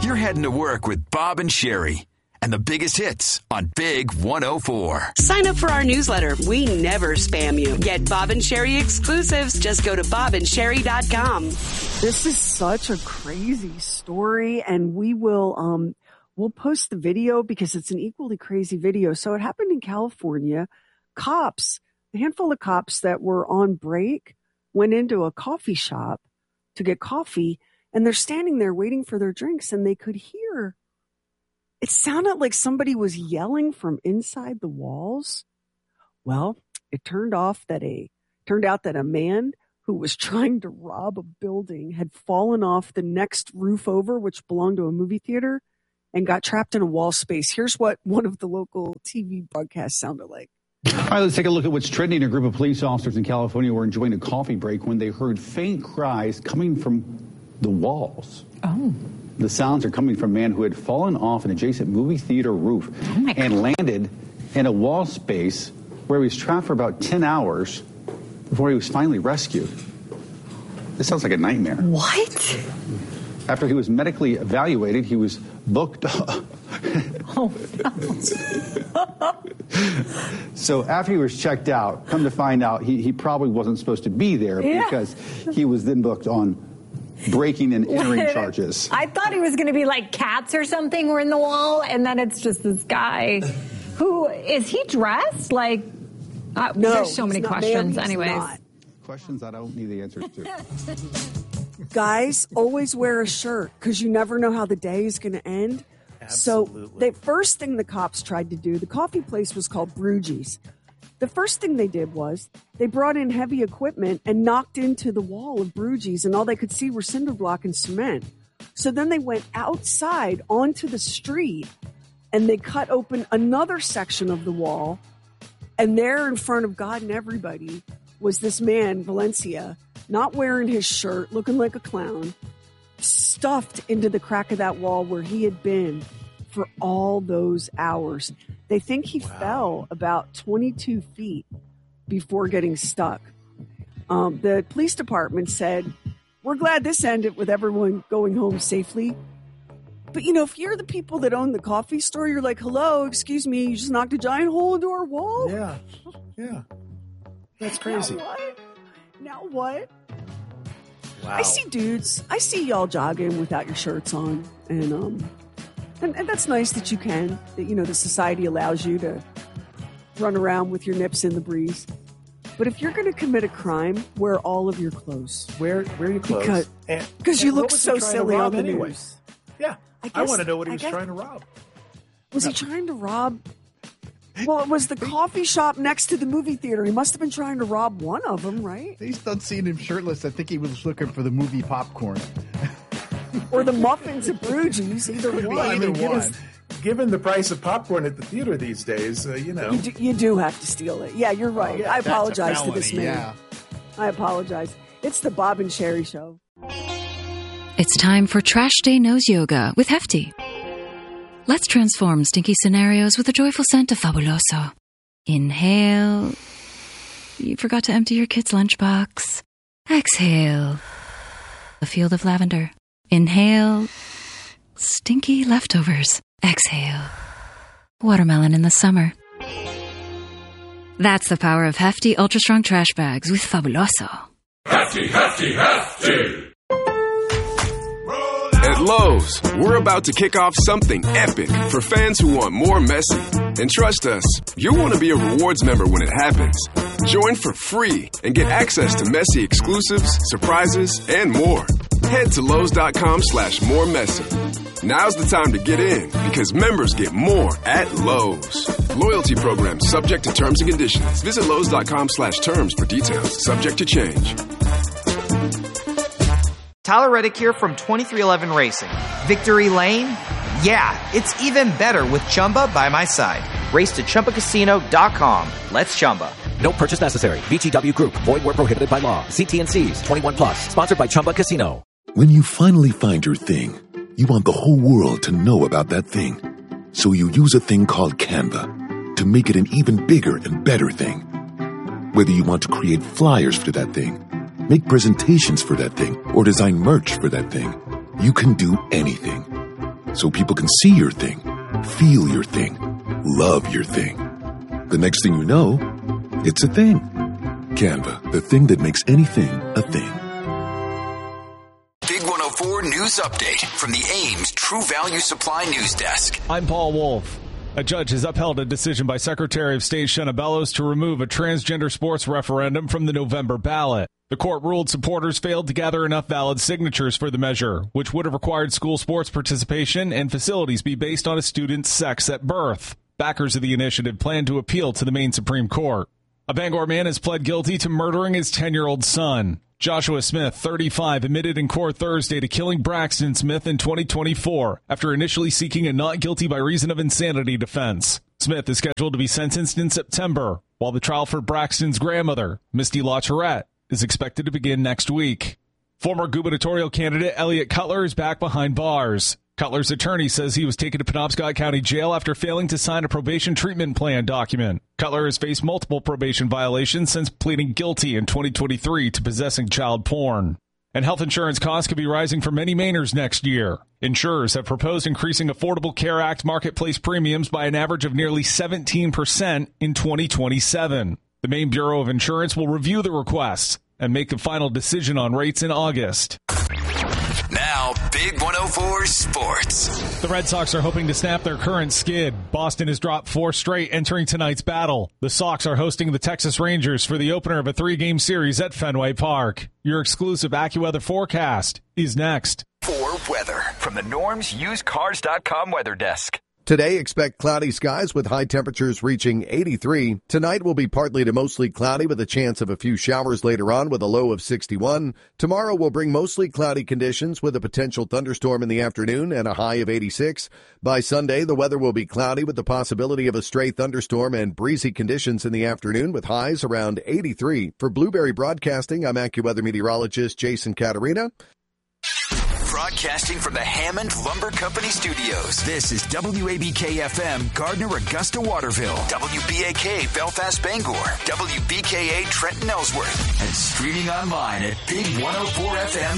You're heading to work with Bob and Sherry and the biggest hits on Big 104. Sign up for our newsletter. We never spam you. Get Bob and Sherry exclusives. Just go to bobandsherry.com. This is such a crazy story, and we'll post the video because it's an equally crazy video. So it happened in California. A handful of cops that were on break went into a coffee shop to get coffee, and they're standing there waiting for their drinks, and they could hear, it sounded like somebody was yelling from inside the walls. Well, it turned out that a man who was trying to rob a building had fallen off the next roof over, which belonged to a movie theater, and got trapped in a wall space. Here's what one of the local TV broadcasts sounded like. All right, let's take a look at what's trending. A group of police officers in California were enjoying a coffee break when they heard faint cries coming from the walls. Oh. The sounds are coming from a man who had fallen off an adjacent movie theater roof and landed in a wall space where he was trapped for about 10 hours before he was finally rescued. This sounds like a nightmare. What? After he was medically evaluated, he was booked. Oh, no. So after he was checked out, come to find out, he probably wasn't supposed to be there because he was then booked on breaking and entering charges. I thought he was going to be like cats or something were in the wall, and then it's just this guy. Who is he dressed like? No, there's so many questions. Anyways, questions I don't need the answers to. Guys, always wear a shirt because you never know how the day is going to end. Absolutely. So the first thing the cops tried to do, the coffee place was called Brugge's. The first thing they did was they brought in heavy equipment and knocked into the wall of Brugge's, and all they could see were cinder block and cement. So then they went outside onto the street and they cut open another section of the wall. And there in front of God and everybody was this man, Valencia, not wearing his shirt, looking like a clown, stuffed into the crack of that wall where he had been for all those hours. They think he fell about 22 feet before getting stuck. The police department said, we're glad this ended with everyone going home safely. But, you know, if you're the people that own the coffee store, you're like, hello, excuse me, you just knocked a giant hole into our wall? Yeah. That's crazy. Now what? Wow. I see y'all jogging without your shirts on. And that's nice that you can. That, you know, the society allows you to run around with your nips in the breeze. But if you're going to commit a crime, wear all of your clothes. Wear your clothes. Because you look so silly on the news. Yeah. I want to know what he was trying to rob. Was he trying to rob? Well, it was the coffee shop next to the movie theater. He must have been trying to rob one of them, right? Based on seeing him shirtless, I think he was looking for the movie popcorn. Or the muffins at Brugge's, either one. Given the price of popcorn at the theater these days, you know. You do have to steal it. Yeah, you're right. I apologize to this man. Yeah. I apologize. It's the Bob and Sherry Show. It's time for Trash Day Nose Yoga with Hefty. Let's transform stinky scenarios with a joyful scent of Fabuloso. Inhale. You forgot to empty your kid's lunchbox. Exhale. A field of lavender. Inhale. Stinky leftovers. Exhale. Watermelon in the summer. That's the power of Hefty Ultra Strong Trash Bags with Fabuloso. Hefty, Hefty, Hefty! At Lowe's, we're about to kick off something epic for fans who want more messy. And trust us, you'll want to be a rewards member when it happens. Join for free and get access to messy exclusives, surprises, and more. Head to Lowe's.com/more messy. Now's the time to get in because members get more at Lowe's. Loyalty program subject to terms and conditions. Visit Lowe's.com/terms for details. Subject to change. Tyler Reddick here from 2311 Racing. Victory Lane? Yeah, it's even better with Chumba by my side. Race to ChumbaCasino.com. Let's Chumba. No purchase necessary. VGW Group. Void where prohibited by law. See T&Cs. 21 plus. Sponsored by Chumba Casino. When you finally find your thing, you want the whole world to know about that thing. So you use a thing called Canva to make it an even bigger and better thing. Whether you want to create flyers for that thing, make presentations for that thing, or design merch for that thing, you can do anything. so people can see your thing, feel your thing, love your thing. The next thing you know, it's a thing. Canva, the thing that makes anything a thing. Big 104 News Update from the Ames True Value Supply News Desk. I'm Paul Wolf. A judge has upheld a decision by Secretary of State Shenna Bellows to remove a transgender sports referendum from the November ballot. The court ruled supporters failed to gather enough valid signatures for the measure, which would have required school sports participation and facilities be based on a student's sex at birth. Backers of the initiative plan to appeal to the Maine Supreme Court. A Bangor man has pled guilty to murdering his 10-year-old son. Joshua Smith, 35, admitted in court Thursday to killing Braxton Smith in 2024 after initially seeking a not guilty by reason of insanity defense. Smith is scheduled to be sentenced in September, while the trial for Braxton's grandmother, Misty LaTourette, is expected to begin next week. Former gubernatorial candidate Elliot Cutler is back behind bars. Cutler's attorney says he was taken to Penobscot County Jail after failing to sign a probation treatment plan document. Cutler has faced multiple probation violations since pleading guilty in 2023 to possessing child porn. And health insurance costs could be rising for many Mainers next year. Insurers have proposed increasing Affordable Care Act marketplace premiums by an average of nearly 17% in 2027. The Maine Bureau of Insurance will review the requests and make the final decision on rates in August. Now, Big 104 Sports. The Red Sox are hoping to snap their current skid. Boston has dropped 4 straight entering tonight's battle. The Sox are hosting the Texas Rangers for the opener of a 3-game series at Fenway Park. Your exclusive AccuWeather forecast is next. For weather from the NormsUsedCars.com weather desk. Today, expect cloudy skies with high temperatures reaching 83. Tonight will be partly to mostly cloudy with a chance of a few showers later on with a low of 61. Tomorrow will bring mostly cloudy conditions with a potential thunderstorm in the afternoon and a high of 86. By Sunday, the weather will be cloudy with the possibility of a stray thunderstorm and breezy conditions in the afternoon with highs around 83. For Blueberry Broadcasting, I'm AccuWeather meteorologist Jason Caterina. Broadcasting from the Hammond Lumber Company studios. This is WABK-FM, Gardner, Augusta, Waterville. WBAK, Belfast, Bangor. WBKA, Trenton, Ellsworth. And streaming online at Big104FM.com.